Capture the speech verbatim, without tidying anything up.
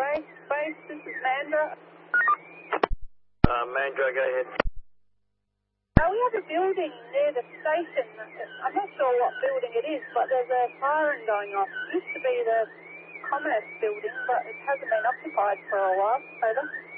Space, Space, this is Mandra. Uh, Mandra, go ahead. Uh, we have a building near the station. I'm not sure what building it is, but there's a firing going off. It used to be the Commerce building, but it hasn't been occupied for a while. Over.